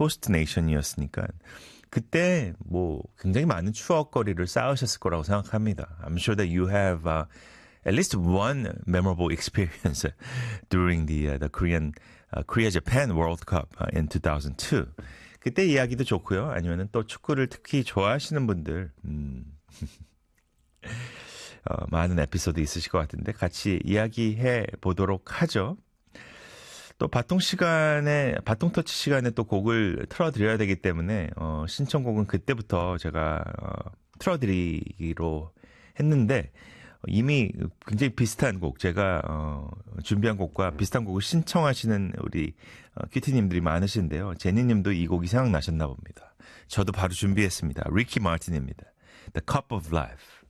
호스트 네이션이었으니까 그때 뭐 굉장히 많은 추억거리를 쌓으셨을 거라고 생각합니다. I'm sure that you have at least one memorable experience during the Korea-Japan World Cup in 2002. 그때 이야기도 좋고요. 아니면은 또 축구를 특히 좋아하시는 분들 많은 에피소드 있으실 것 같은데 같이 이야기해 보도록 하죠. 또 바통 터치 시간에 또 곡을 틀어드려야 되기 때문에, 신청곡은 그때부터 제가, 틀어드리기로 했는데, 이미 굉장히 비슷한 곡, 제가, 준비한 곡과 비슷한 곡을 신청하시는 우리, 큐티님들이 많으신데요. 제니님도 이 곡이 생각나셨나 봅니다. 저도 바로 준비했습니다. 리키 마틴입니다. The Cup of Life.